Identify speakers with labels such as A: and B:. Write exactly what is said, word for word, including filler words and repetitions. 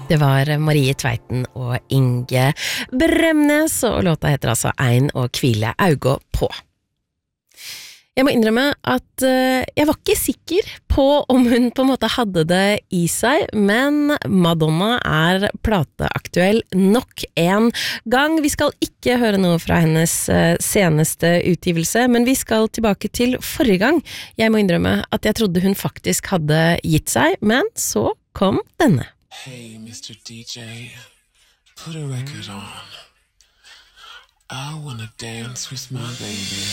A: Det var Marie Tveiten og Inge Bremnes, og låta heter altså Ein og kvile auga på. Jeg må innrømme at uh, jeg var ikke sikker på om hun på en måte hadde det i seg, men Madonna er plateaktuell nok en gang. Vi skal ikke høre noe fra hennes uh, seneste utgivelse, men vi skal tilbake til forrige gang. Jeg må innrømme at jeg trodde hun faktisk hadde gitt seg, men så kom denne.
B: Hey, mister D J, put a record on. I wanna dance with my baby.